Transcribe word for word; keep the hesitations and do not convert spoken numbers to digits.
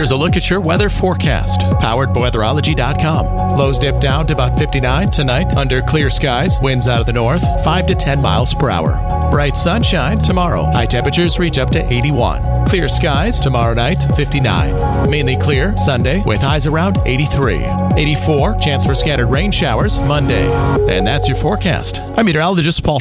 Here's a look at your weather forecast, powered by weatherology dot com. Lows dip down to about fifty-nine tonight under clear skies, winds out of the north, five to ten miles per hour. Bright sunshine tomorrow. High temperatures reach up to eighty-one. Clear skies tomorrow night, fifty-nine. Mainly clear Sunday with highs around eighty-three. eighty-four, chance for scattered rain showers Monday. And that's your forecast. I'm meteorologist Paul